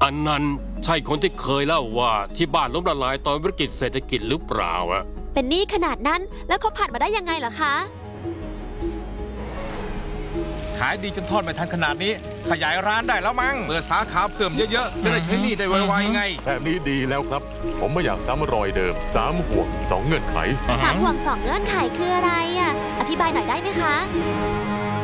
อันนั้นใช่คนที่เคยเล่าว่าที่บ้านล้มละลายตอนวิกฤตเศรษฐกิจหรือเปล่าอะเป็นหนี้ขนาดนั้นแล้วเขาผ่านมาได้ยังไงเหรอคะขายดีจนทอดไม่ทันขนาดนี้ขยายร้านได้แล้วมั้งเปิดสาขาเพิ่มเยอะๆจะได้ใช้หนี้ได้ไวๆไงแบบนี้ดีแล้วครับ ผมไม่อยากซ้ำรอยเดิม3 ห่วง 2 เงื่อนไข 3 ห่วง 2 เงื่อนไขคืออะไรอ่ะ อธิบายหน่อยได้ไหมคะ